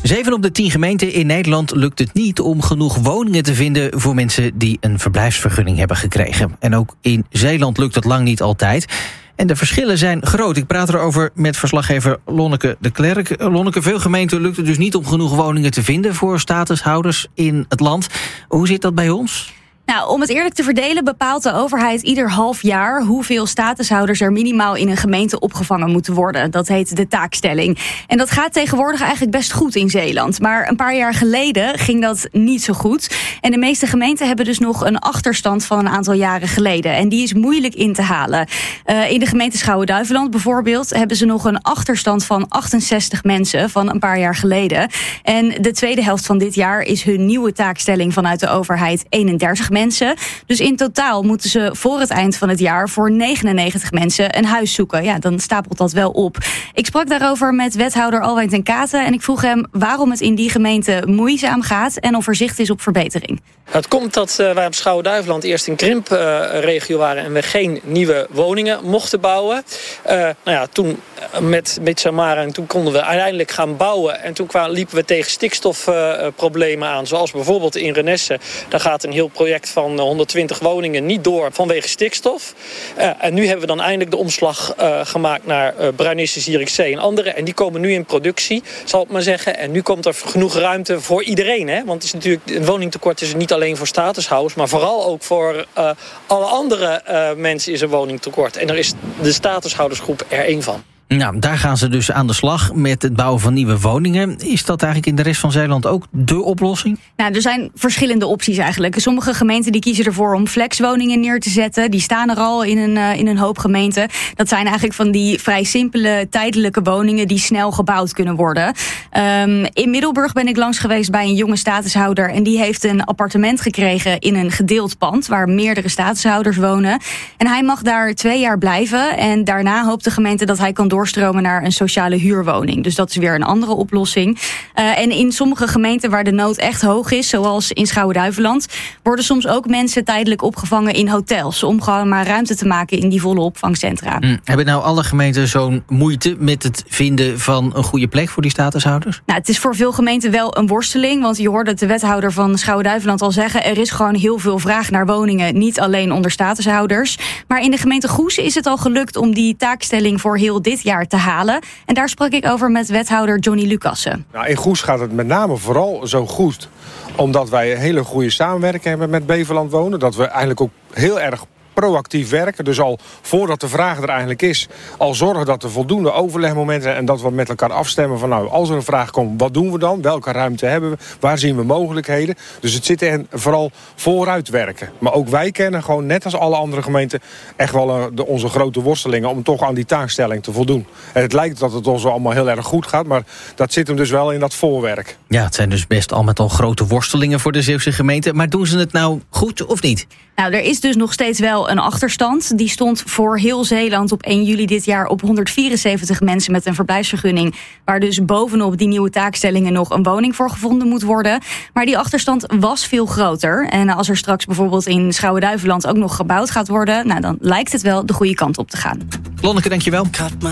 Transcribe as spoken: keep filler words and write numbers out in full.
Zeven op de tien gemeenten in Nederland lukt het niet om genoeg woningen te vinden voor mensen die een verblijfsvergunning hebben gekregen. En ook in Zeeland lukt het lang niet altijd. En de verschillen zijn groot. Ik praat erover met verslaggever Lonneke de Klerk. Lonneke, veel gemeenten lukt het dus niet om genoeg woningen te vinden voor statushouders in het land. Hoe zit dat bij ons? Nou, om het eerlijk te verdelen bepaalt de overheid ieder half jaar hoeveel statushouders er minimaal in een gemeente opgevangen moeten worden. Dat heet de taakstelling. En dat gaat tegenwoordig eigenlijk best goed in Zeeland. Maar een paar jaar geleden ging dat niet zo goed. En de meeste gemeenten hebben dus nog een achterstand van een aantal jaren geleden. En die is moeilijk in te halen. Uh, in de gemeente Schouwen-Duiveland bijvoorbeeld hebben ze nog een achterstand van achtenzestig mensen van een paar jaar geleden. En de tweede helft van dit jaar is hun nieuwe taakstelling vanuit de overheid eenendertig mensen. Mensen. Dus in totaal moeten ze voor het eind van het jaar voor negenennegentig mensen een huis zoeken. Ja, dan stapelt dat wel op. Ik sprak daarover met wethouder Alwijn ten Katen en ik vroeg hem waarom het in die gemeente moeizaam gaat en of er zicht is op verbetering. Het komt dat uh, wij op Schouwen-Duiveland eerst een krimpregio uh, waren en we geen nieuwe woningen mochten bouwen. Uh, nou ja, toen met Mitsamara en toen konden we uiteindelijk gaan bouwen. En toen kwamen, liepen we tegen stikstofproblemen uh, aan. Zoals bijvoorbeeld in Renesse. Daar gaat een heel project van honderdtwintig woningen niet door vanwege stikstof. Uh, en nu hebben we dan eindelijk de omslag uh, gemaakt naar uh, Bruinisse, Zierikzee en andere. En die komen nu in productie, zal ik maar zeggen. En nu komt er genoeg ruimte voor iedereen. Hè? Want het is natuurlijk, een woningtekort is niet alleen voor statushouders, maar vooral ook voor uh, alle andere uh, mensen is een woningtekort. En er is de statushoudersgroep er één van. Nou, daar gaan ze dus aan de slag met het bouwen van nieuwe woningen. Is dat eigenlijk in de rest van Zeeland ook de oplossing? Nou, er zijn verschillende opties eigenlijk. Sommige gemeenten die kiezen ervoor om flexwoningen neer te zetten. Die staan er al in een, uh, in een hoop gemeenten. Dat zijn eigenlijk van die vrij simpele tijdelijke woningen die snel gebouwd kunnen worden. Um, in Middelburg ben ik langs geweest bij een jonge statushouder. En die heeft een appartement gekregen in een gedeeld pand waar meerdere statushouders wonen. En hij mag daar twee jaar blijven. En daarna hoopt de gemeente dat hij kan doorstromen naar een sociale huurwoning. Dus dat is weer een andere oplossing. Uh, en in sommige gemeenten waar de nood echt hoog is, zoals in Schouwen-Duiveland, worden soms ook mensen tijdelijk opgevangen in hotels, om gewoon maar ruimte te maken in die volle opvangcentra. Hmm. Hebben nou alle gemeenten zo'n moeite met het vinden van een goede plek voor die statushouders? Nou, het is voor veel gemeenten wel een worsteling, want je hoorde de wethouder van Schouwen-Duiveland al zeggen, er is gewoon heel veel vraag naar woningen, niet alleen onder statushouders. Maar in de gemeente Goes is het al gelukt om die taakstelling voor heel dit jaar te halen. En daar sprak ik over met wethouder Johnny Lucassen. Nou, in Goes gaat het met name vooral zo goed omdat wij een hele goede samenwerking hebben met Beverland Wonen. Dat we eigenlijk ook heel erg proactief werken. Dus al voordat de vraag er eigenlijk is, al zorgen dat er voldoende overlegmomenten en dat we met elkaar afstemmen van nou, als er een vraag komt, wat doen we dan? Welke ruimte hebben we? Waar zien we mogelijkheden? Dus het zit er vooral vooruit werken. Maar ook wij kennen gewoon, net als alle andere gemeenten, echt wel uh, de, onze grote worstelingen om toch aan die taakstelling te voldoen. En het lijkt dat het ons allemaal heel erg goed gaat, maar dat zit hem dus wel in dat voorwerk. Ja, het zijn dus best al met al grote worstelingen voor de Zeeuwse gemeente. Maar doen ze het nou goed of niet? Nou, er is dus nog steeds wel een achterstand. Die stond voor heel Zeeland op één juli dit jaar op honderdvierenzeventig mensen met een verblijfsvergunning, waar dus bovenop die nieuwe taakstellingen nog een woning voor gevonden moet worden. Maar die achterstand was veel groter. En als er straks bijvoorbeeld in Schouwen-Duiveland ook nog gebouwd gaat worden, nou, dan lijkt het wel de goede kant op te gaan. Lonneke, dankjewel.